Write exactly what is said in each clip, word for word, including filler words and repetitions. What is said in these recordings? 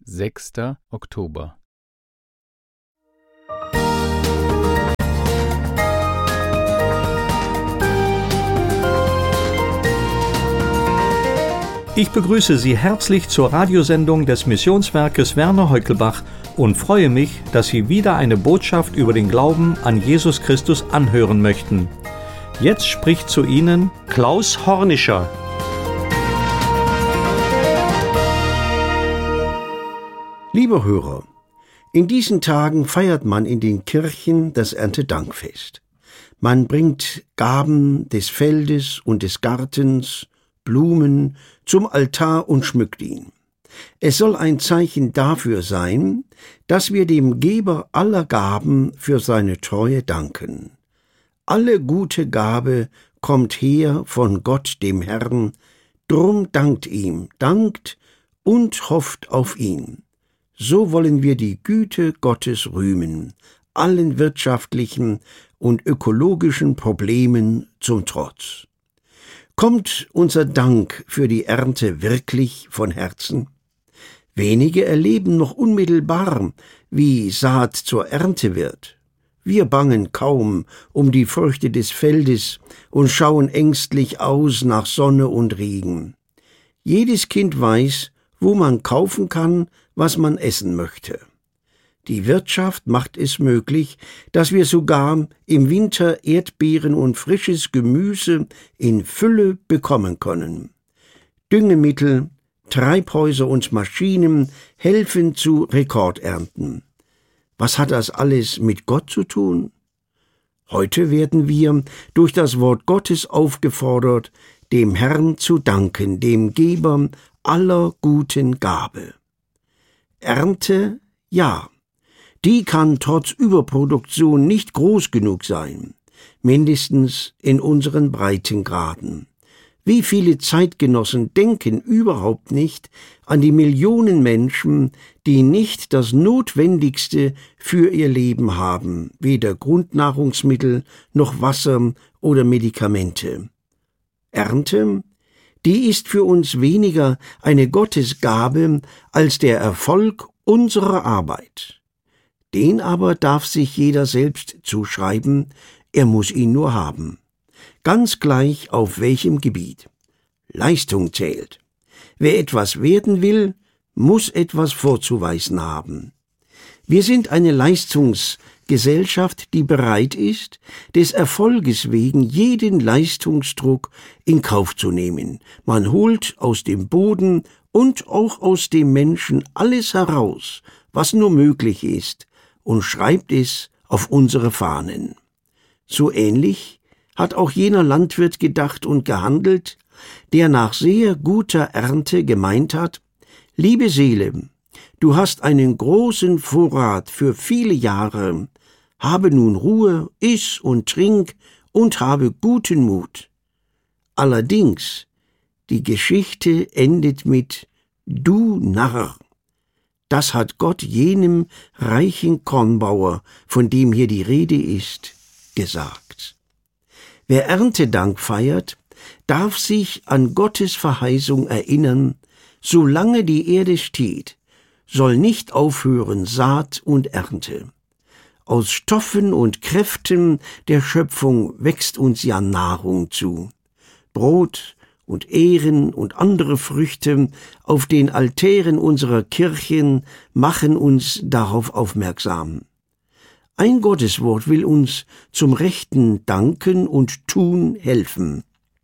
sechster Oktober. Ich begrüße Sie herzlich zur Radiosendung des Missionswerkes Werner Heukelbach und freue mich, dass Sie wieder eine Botschaft über den Glauben an Jesus Christus anhören möchten. Jetzt spricht zu Ihnen Klaus Hornischer. Liebe Hörer, in diesen Tagen feiert man in den Kirchen das Erntedankfest. Man bringt Gaben des Feldes und des Gartens, Blumen zum Altar und schmückt ihn. Es soll ein Zeichen dafür sein, dass wir dem Geber aller Gaben für seine Treue danken. Alle gute Gabe kommt her von Gott dem Herrn, drum dankt ihm, dankt und hofft auf ihn. So wollen wir die Güte Gottes rühmen, allen wirtschaftlichen und ökologischen Problemen zum Trotz. Kommt unser Dank für die Ernte wirklich von Herzen? Wenige erleben noch unmittelbar, wie Saat zur Ernte wird. Wir bangen kaum um die Früchte des Feldes und schauen ängstlich aus nach Sonne und Regen. Jedes Kind weiß, wo man kaufen kann, was man essen möchte. Die Wirtschaft macht es möglich, dass wir sogar im Winter Erdbeeren und frisches Gemüse in Fülle bekommen können. Düngemittel, Treibhäuser und Maschinen helfen zu Rekordernten. Was hat das alles mit Gott zu tun? Heute werden wir durch das Wort Gottes aufgefordert, dem Herrn zu danken, dem Geber aller guten Gabe. Ernte, ja. Die kann trotz Überproduktion nicht groß genug sein, mindestens in unseren Breitengraden. Wie viele Zeitgenossen denken überhaupt nicht an die Millionen Menschen, die nicht das Notwendigste für ihr Leben haben, weder Grundnahrungsmittel noch Wasser oder Medikamente. Ernte, die ist für uns weniger eine Gottesgabe als der Erfolg unserer Arbeit. Den aber darf sich jeder selbst zuschreiben, er muss ihn nur haben. Ganz gleich auf welchem Gebiet. Leistung zählt. Wer etwas werden will, muss etwas vorzuweisen haben. Wir sind eine Leistungsgesellschaft, die bereit ist, des Erfolges wegen jeden Leistungsdruck in Kauf zu nehmen. Man holt aus dem Boden und auch aus dem Menschen alles heraus, was nur möglich ist, und schreibt es auf unsere Fahnen. So ähnlich hat auch jener Landwirt gedacht und gehandelt, der nach sehr guter Ernte gemeint hat: Liebe Seele, du hast einen großen Vorrat für viele Jahre, habe nun Ruhe, iss und trink und habe guten Mut. Allerdings, die Geschichte endet mit Du Narr. Das hat Gott jenem reichen Kornbauer, von dem hier die Rede ist, gesagt. Wer Erntedank feiert, darf sich an Gottes Verheißung erinnern: Solange die Erde steht, soll nicht aufhören Saat und Ernte. Aus Stoffen und Kräften der Schöpfung wächst uns ja Nahrung zu. Brot und Ähren und andere Früchte auf den Altären unserer Kirchen machen uns darauf aufmerksam. Ein Gotteswort will uns zum rechten Danken und Tun helfen.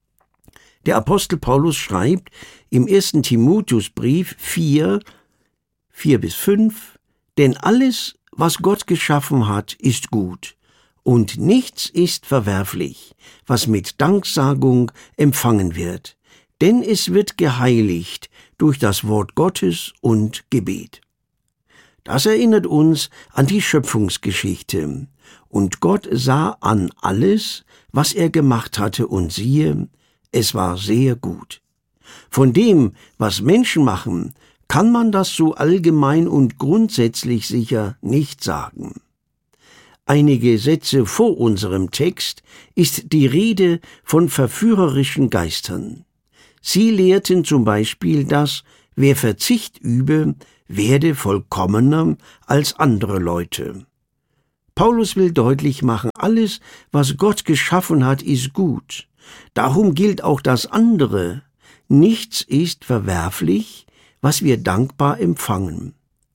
Der Apostel Paulus schreibt im ersten Timotheusbrief vier, vier bis fünf, denn alles, was Gott geschaffen hat, ist gut, und nichts ist verwerflich, was mit Danksagung empfangen wird, denn es wird geheiligt durch das Wort Gottes und Gebet. Das erinnert uns an die Schöpfungsgeschichte. Und Gott sah an alles, was er gemacht hatte, und siehe, es war sehr gut. Von dem, was Menschen machen, kann man das so allgemein und grundsätzlich sicher nicht sagen. Einige Sätze vor unserem Text ist die Rede von verführerischen Geistern. Sie lehrten zum Beispiel, dass wer Verzicht übe, werde vollkommener als andere Leute. Paulus will deutlich machen, alles, was Gott geschaffen hat, ist gut. Darum gilt auch das andere. Nichts ist verwerflich, was wir dankbar empfangen.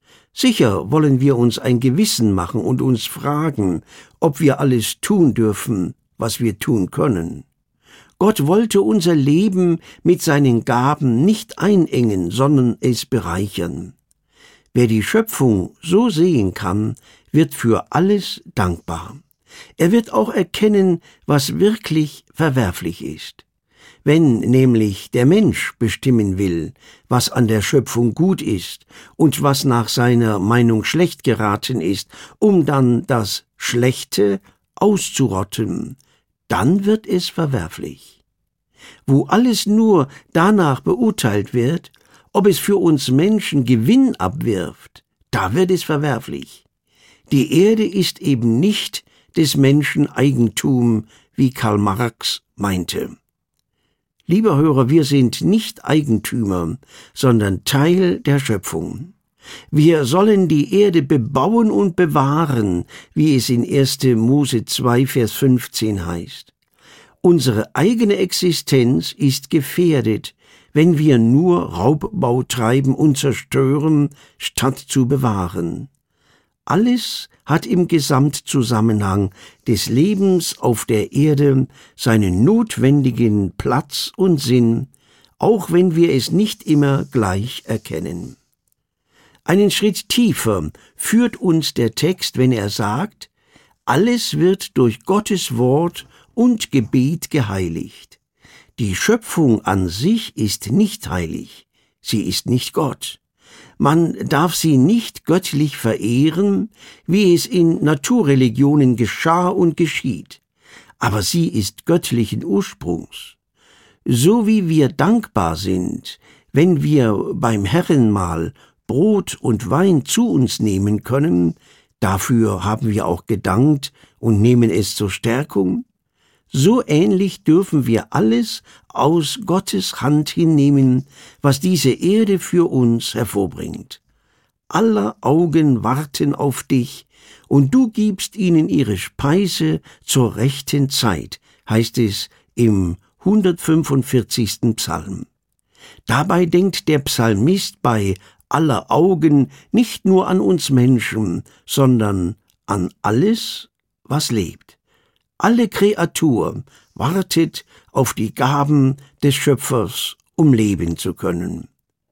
Sicher wollen wir uns ein Gewissen machen und uns fragen, ob wir alles tun dürfen, was wir tun können. Gott wollte unser Leben mit seinen Gaben nicht einengen, sondern es bereichern. Wer die Schöpfung so sehen kann, wird für alles dankbar. Er wird auch erkennen, was wirklich verwerflich ist. Wenn nämlich der Mensch bestimmen will, was an der Schöpfung gut ist und was nach seiner Meinung schlecht geraten ist, um dann das Schlechte auszurotten, dann wird es verwerflich. Wo alles nur danach beurteilt wird, ob es für uns Menschen Gewinn abwirft, da wird es verwerflich. Die Erde ist eben nicht des Menschen Eigentum, wie Karl Marx meinte. Lieber Hörer, wir sind nicht Eigentümer, sondern Teil der Schöpfung. Wir sollen die Erde bebauen und bewahren, wie es in erster Mose zwei, Vers fünfzehn heißt. Unsere eigene Existenz ist gefährdet, wenn wir nur Raubbau treiben und zerstören, statt zu bewahren. Alles hat im Gesamtzusammenhang des Lebens auf der Erde seinen notwendigen Platz und Sinn, auch wenn wir es nicht immer gleich erkennen. Einen Schritt tiefer führt uns der Text, wenn er sagt, alles wird durch Gottes Wort und Gebet geheiligt. Die Schöpfung an sich ist nicht heilig, sie ist nicht Gott. Man darf sie nicht göttlich verehren, wie es in Naturreligionen geschah und geschieht, aber sie ist göttlichen Ursprungs. So wie wir dankbar sind, wenn wir beim Herrenmahl Brot und Wein zu uns nehmen können, dafür haben wir auch gedankt und nehmen es zur Stärkung, so ähnlich dürfen wir alles aus Gottes Hand hinnehmen, was diese Erde für uns hervorbringt. Aller Augen warten auf dich, und du gibst ihnen ihre Speise zur rechten Zeit, heißt es im hundertfünfundvierzigsten Psalm. Dabei denkt der Psalmist bei aller Augen nicht nur an uns Menschen, sondern an alles, was lebt. Alle Kreatur wartet auf die Gaben des Schöpfers, um leben zu können.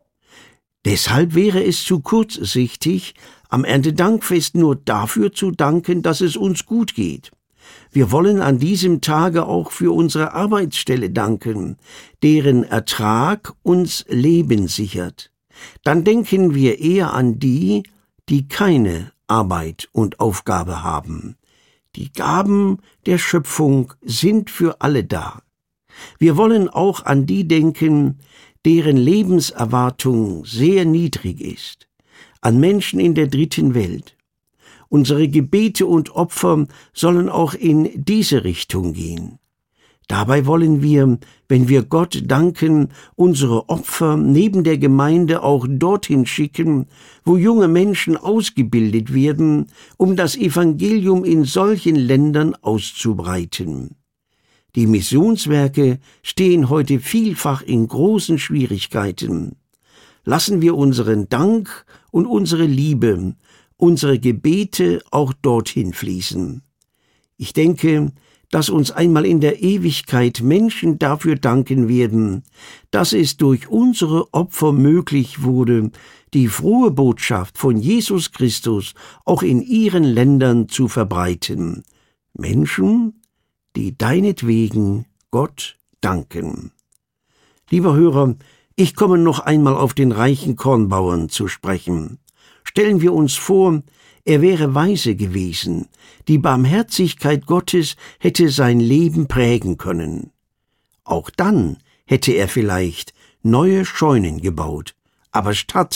Deshalb wäre es zu kurzsichtig, am Erntedankfest nur dafür zu danken, dass es uns gut geht. Wir wollen an diesem Tage auch für unsere Arbeitsstelle danken, deren Ertrag uns Leben sichert. Dann denken wir eher an die, die keine Arbeit und Aufgabe haben. Die Gaben der Schöpfung sind für alle da. Wir wollen auch an die denken, deren Lebenserwartung sehr niedrig ist, an Menschen in der dritten Welt. Unsere Gebete und Opfer sollen auch in diese Richtung gehen. Dabei wollen wir, wenn wir Gott danken, unsere Opfer neben der Gemeinde auch dorthin schicken, wo junge Menschen ausgebildet werden, um das Evangelium in solchen Ländern auszubreiten. Die Missionswerke stehen heute vielfach in großen Schwierigkeiten. Lassen wir unseren Dank und unsere Liebe, unsere Gebete auch dorthin fließen. Ich denke, dass uns einmal in der Ewigkeit Menschen dafür danken werden, dass es durch unsere Opfer möglich wurde, die frohe Botschaft von Jesus Christus auch in ihren Ländern zu verbreiten. Menschen, die deinetwegen Gott danken. Lieber Hörer, ich komme noch einmal auf den reichen Kornbauern zu sprechen. Stellen wir uns vor, er wäre weise gewesen, die Barmherzigkeit Gottes hätte sein Leben prägen können. Auch dann hätte er vielleicht neue Scheunen gebaut, aber statt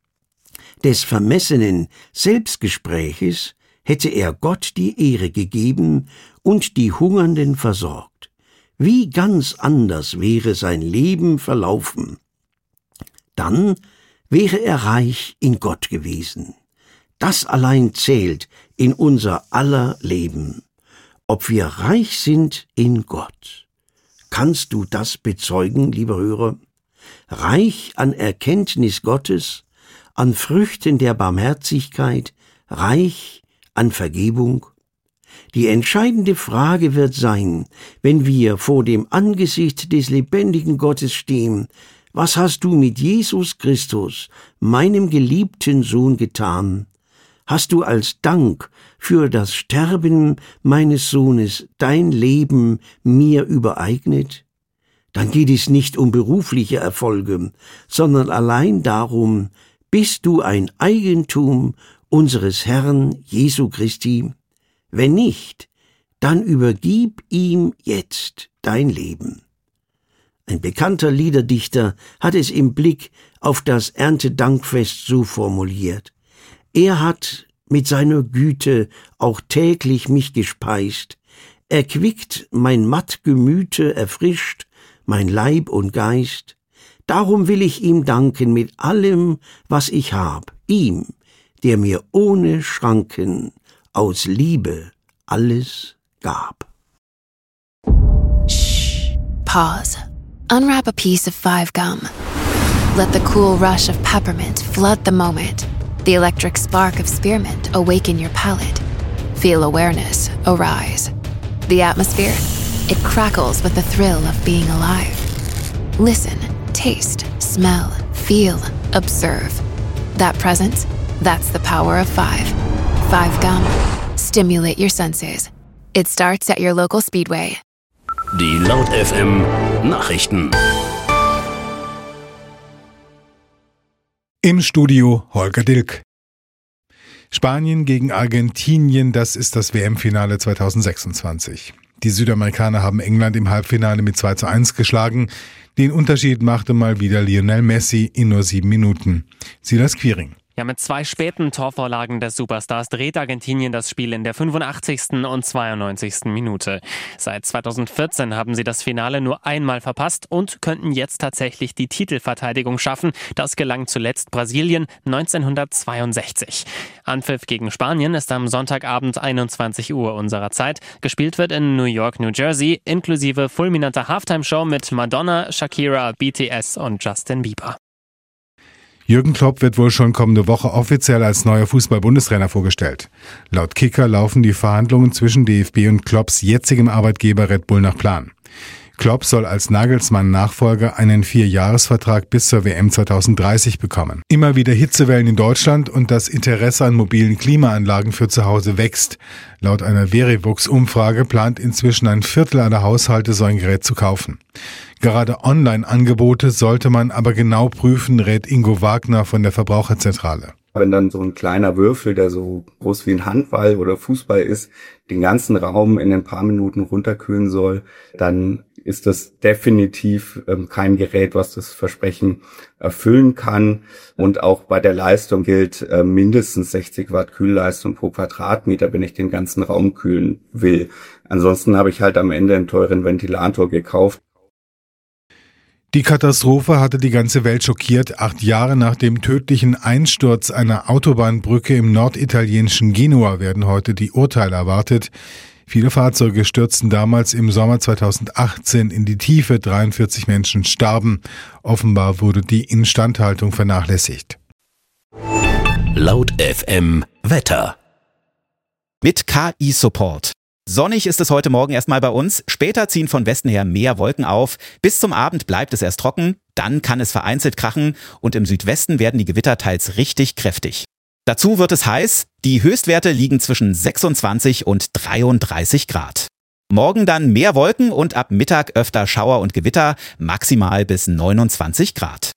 des vermessenen Selbstgespräches hätte er Gott die Ehre gegeben und die Hungernden versorgt. Wie ganz anders wäre sein Leben verlaufen. Dann wäre er reich in Gott gewesen. Das allein zählt in unser aller Leben, ob wir reich sind in Gott. Kannst du das bezeugen, lieber Hörer? Reich an Erkenntnis Gottes, an Früchten der Barmherzigkeit, reich an Vergebung? Die entscheidende Frage wird sein, wenn wir vor dem Angesicht des lebendigen Gottes stehen: Was hast du mit Jesus Christus, meinem geliebten Sohn, getan? Hast du als Dank für das Sterben meines Sohnes dein Leben mir übereignet? Dann geht es nicht um berufliche Erfolge, sondern allein darum: Bist du ein Eigentum unseres Herrn Jesu Christi? Wenn nicht, dann übergib ihm jetzt dein Leben. Ein bekannter Liederdichter hat es im Blick auf das Erntedankfest so formuliert: Er hat mit seiner Güte auch täglich mich gespeist, erquickt mein matt Gemüte, erfrischt mein Leib und Geist. Darum will ich ihm danken mit allem, was ich hab, ihm, der mir ohne Schranken aus Liebe alles gab. Shh. Pause. Unwrap a piece of Five Gum. Let the cool rush of peppermint flood the moment. The electric spark of spearmint awaken your palate. Feel awareness arise. The atmosphere, it crackles with the thrill of being alive. Listen, taste, smell, feel, observe. That presence, that's the power of five. Five Gum. Stimulate your senses. It starts at your local Speedway. Die Laut F M Nachrichten. Im Studio Holger Dilk. Spanien gegen Argentinien, das ist das W M-Finale zweitausendsechsundzwanzig. Die Südamerikaner haben England im Halbfinale mit zwei zu eins geschlagen. Den Unterschied machte mal wieder Lionel Messi in nur sieben Minuten. Silas Quiring. Ja, mit zwei späten Torvorlagen des Superstars dreht Argentinien das Spiel in der fünfundachtzigsten und zweiundneunzigsten Minute. Seit zweitausendvierzehn haben sie das Finale nur einmal verpasst und könnten jetzt tatsächlich die Titelverteidigung schaffen. Das gelang zuletzt Brasilien neunzehnhundertzweiundsechzig. Anpfiff gegen Spanien ist am Sonntagabend einundzwanzig Uhr unserer Zeit. Gespielt wird in New York, New Jersey, inklusive fulminanter Halftime-Show mit Madonna, Shakira, B T S und Justin Bieber. Jürgen Klopp wird wohl schon kommende Woche offiziell als neuer Fußball-Bundestrainer vorgestellt. Laut Kicker laufen die Verhandlungen zwischen D F B und Klopps jetzigem Arbeitgeber Red Bull nach Plan. Klopp soll als Nagelsmann-Nachfolger einen Vierjahresvertrag bis zur W M zweitausenddreißig bekommen. Immer wieder Hitzewellen in Deutschland und das Interesse an mobilen Klimaanlagen für zu Hause wächst. Laut einer Verivux-Umfrage plant inzwischen ein Viertel aller Haushalte, so ein Gerät zu kaufen. Gerade Online-Angebote sollte man aber genau prüfen, rät Ingo Wagner von der Verbraucherzentrale. Wenn dann so ein kleiner Würfel, der so groß wie ein Handball oder Fußball ist, den ganzen Raum in ein paar Minuten runterkühlen soll, dann ist das definitiv ähm, kein Gerät, was das Versprechen erfüllen kann. Und auch bei der Leistung gilt äh, mindestens sechzig Watt Kühlleistung pro Quadratmeter, wenn ich den ganzen Raum kühlen will. Ansonsten habe ich halt am Ende einen teuren Ventilator gekauft. Die Katastrophe hatte die ganze Welt schockiert. Acht Jahre nach dem tödlichen Einsturz einer Autobahnbrücke im norditalienischen Genua werden heute die Urteile erwartet. Viele Fahrzeuge stürzten damals im Sommer zweitausendachtzehn in die Tiefe, dreiundvierzig Menschen starben. Offenbar wurde die Instandhaltung vernachlässigt. Laut F M Wetter. Mit K I-Support. Sonnig ist es heute Morgen erstmal bei uns, später ziehen von Westen her mehr Wolken auf, bis zum Abend bleibt es erst trocken, dann kann es vereinzelt krachen und im Südwesten werden die Gewitter teils richtig kräftig. Dazu wird es heiß, die Höchstwerte liegen zwischen sechsundzwanzig und dreiunddreißig Grad. Morgen dann mehr Wolken und ab Mittag öfter Schauer und Gewitter, maximal bis neunundzwanzig Grad.